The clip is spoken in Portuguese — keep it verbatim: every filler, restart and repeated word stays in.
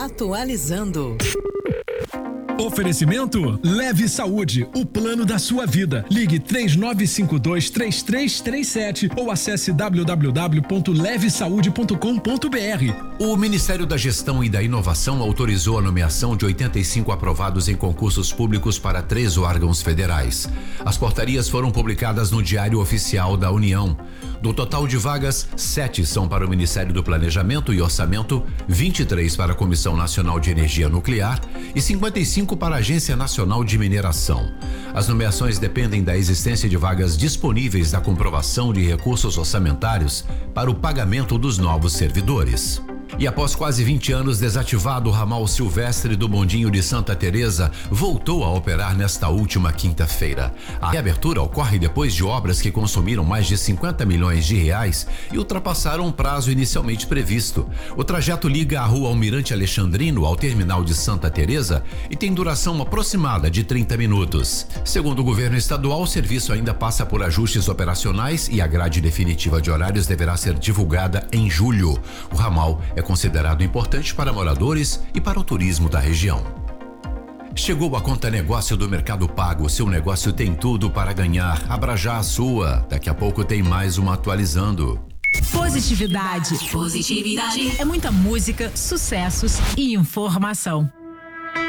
Atualizando. Oferecimento Leve Saúde, o plano da sua vida. Ligue três nove cinco dois, três três três sete ou acesse w w w ponto leve saúde ponto com ponto b r. O Ministério da Gestão e da Inovação autorizou a nomeação de oitenta e cinco aprovados em concursos públicos para três órgãos federais. As portarias foram publicadas no Diário Oficial da União. Do total de vagas, sete são para o Ministério do Planejamento e Orçamento, vinte e três para a Comissão Nacional de Energia Nuclear e cinquenta e cinco para a Agência Nacional de Mineração. As nomeações dependem da existência de vagas disponíveis da comprovação de recursos orçamentários para o pagamento dos novos servidores. E após quase vinte anos desativado, o ramal Silvestre do Bondinho de Santa Teresa voltou a operar nesta última quinta-feira. A reabertura ocorre depois de obras que consumiram mais de cinquenta milhões de reais e ultrapassaram o prazo inicialmente previsto. O trajeto liga a Rua Almirante Alexandrino ao terminal de Santa Teresa e tem duração aproximada de trinta minutos. Segundo o governo estadual, o serviço ainda passa por ajustes operacionais e a grade definitiva de horários deverá ser divulgada em julho. O ramal é considerado importante para moradores e para o turismo da região. Chegou a Conta Negócio do Mercado Pago. Seu negócio tem tudo para ganhar. Abra já a sua. Daqui a pouco tem mais uma atualizando. Positividade. Positividade. É muita música, sucessos e informação.